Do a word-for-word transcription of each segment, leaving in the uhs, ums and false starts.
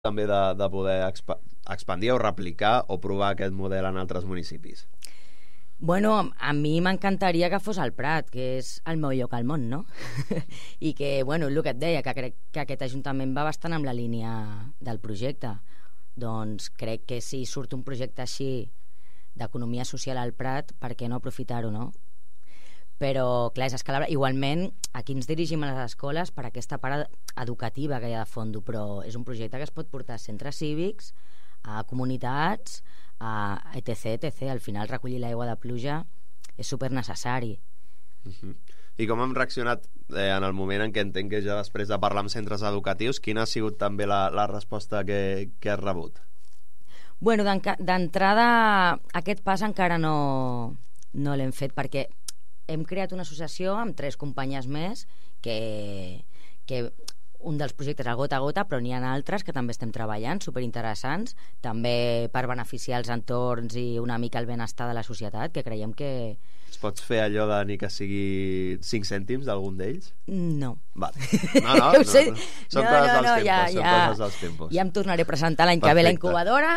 també de, de poder expa expandir o replicar o provar aquest model en altres municipis? Bueno, a mi m'encantaria que fos al Prat, que és el meu lloc al món, no? I que, bueno, el que et deia, que crec que aquest Ajuntament va bastant amb la línia del projecte. Doncs crec que si surt un projecte així d'economia social al Prat, per què no aprofitar-ho, no? Però, clar, és escalable. Igualment, aquí ens dirigim a les escoles per aquesta part educativa que hi ha de fons, però és un projecte que es pot portar a centres cívics, a comunitats, a etc, etc. Al final recollir l'aigua de pluja és super necessari. Uh-huh. I com hem reaccionat eh, en el moment en què entenc que ja després de parlar amb centres educatius, quina ha sigut també la, la resposta que, que has rebut? Bueno, d'entrada aquest pas encara no, no l'hem fet perquè hem creat una associació amb tres companyes més que, que un dels projectes a gota a gota, però n'hi ha altres que també estem treballant, superinteressants, també per beneficiar els entorns i una mica el benestar de la societat, que creiem que... Es pots fer allò de ni que sigui cinc cèntims d'algun d'ells? No. Vale. No, no, no, no. Són no, coses no, dels no, tempos, ja, són ja, coses dels tempos. Ja em tornaré a presentar l'any que ve la incubadora.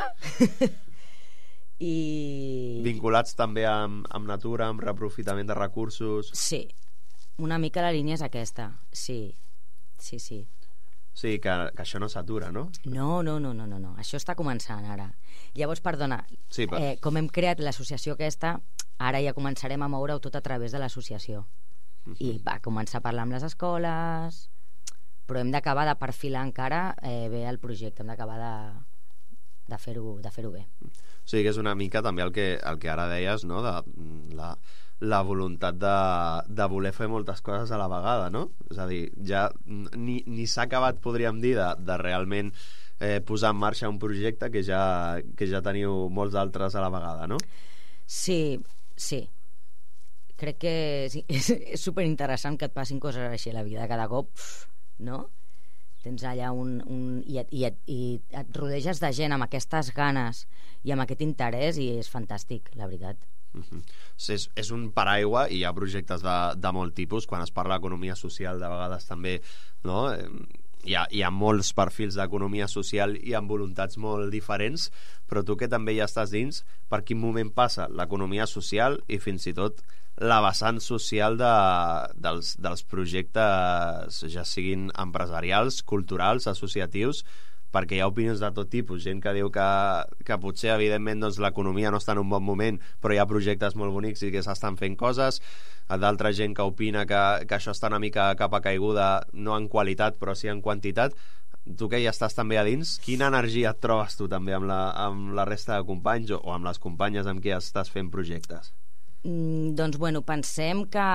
I... Vinculats també amb, amb natura, amb reaprofitament de recursos. Sí, una mica la línia és aquesta, sí, sí, sí. Sí, que, que això no s'atura, no? No, no, no, no, no, no. Això està començant ara. Llavors, perdona, sí, per... eh, com hem creat l'associació aquesta, ara ja començarem a moure-ho tot a través de l'associació. Uh-huh. I va començar a parlar amb les escoles, però hem d'acabar de perfilar encara eh, bé el projecte, hem d'acabar de, de fer-ho de fer-ho bé. O sigui que és una mica també el que, el que ara deies, no?, de la... la voluntat de, de voler fer moltes coses a la vegada, no? És a dir, ja ni, ni s'ha acabat, podríem dir, de, de realment eh, posar en marxa un projecte que ja, que ja teniu molts altres a la vegada, no? Sí, sí. Crec que és, és, és superinteressant que et passin coses així a la vida cada cop, no? Tens allà un... un i, et, i, et, i et rodeges de gent amb aquestes ganes i amb aquest interès i és fantàstic, la veritat. Uh-huh. és, és un paraigua i hi ha projectes de, de molt tipus. Quan es parla d'economia social de vegades també, no? hi, ha, hi ha molts perfils d'economia social i amb voluntats molt diferents, però tu que també ja estàs dins, per quin moment passa l'economia social i fins i tot la vessant social de, dels, dels projectes, ja siguin empresarials, culturals, associatius, perquè hi ha opinions de tot tipus, gent que diu que, que potser evidentment doncs, l'economia no està en un bon moment, però hi ha projectes molt bonics i que s'estan fent coses, d'altra gent que opina que, que això està una mica cap a caiguda, no en qualitat però sí en quantitat. Tu que ja estàs també a dins, quina energia et trobes tu també amb la, amb la resta de companys o, o amb les companyes amb qui estàs fent projectes? Mm, doncs bueno, pensem que,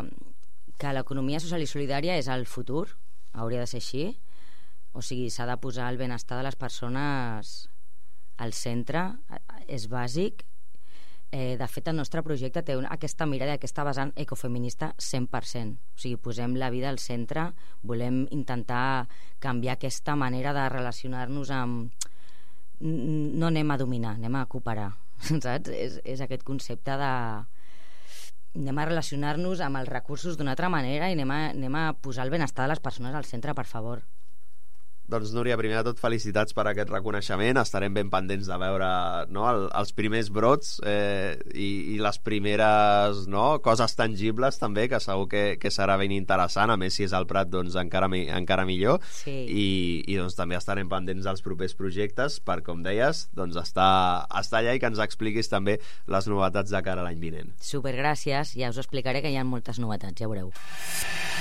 que l'economia social i solidària és el futur, hauria de ser així. O sigui, s'ha de posar el benestar de les persones al centre, és bàsic. Eh, de fet, el nostre projecte té una, aquesta mirada, aquesta vessant ecofeminista cent per cent. O sigui, posem la vida al centre, volem intentar canviar aquesta manera de relacionar-nos amb... No anem a dominar, anem a cooperar, saps? És, és aquest concepte de... Anem a relacionar-nos amb els recursos d'una altra manera i anem a, anem a posar el benestar de les persones al centre, per favor. Doncs Núria, primer de tot felicitats per aquest reconeixement, estarem ben pendents de veure, no, el, els primers brots eh, i, i les primeres, no, coses tangibles també, que segur que, que serà ben interessant, a més si és al Prat doncs encara, encara millor. Sí. I, i doncs també estarem pendents dels propers projectes per, com deies, doncs estar, estar allà i que ens expliquis també les novetats de cara a l'any vinent. Supergràcies, ja us explicaré que hi ha moltes novetats, ja veureu.